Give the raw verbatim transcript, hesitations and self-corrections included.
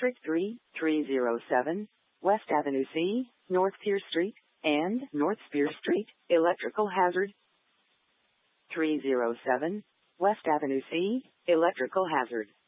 District three, three oh seven, West Avenue C, North Pierce Street, and North Spear Street, electrical hazard. three oh seven, West Avenue C, electrical hazard.